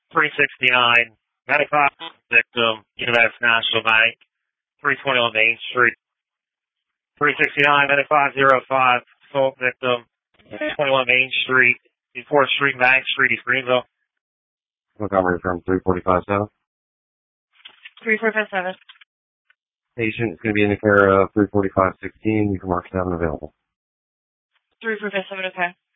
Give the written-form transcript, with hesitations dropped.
369, medical victim, United National Bank, 321 Main Street. 369, medical 505, assault victim, 21 Main Street, 4th Street, Bank Street, East Greenville. Montgomery from 345 South. 3457. Patient is going to be in the care of 34516. You can mark 7 available. 3457, okay.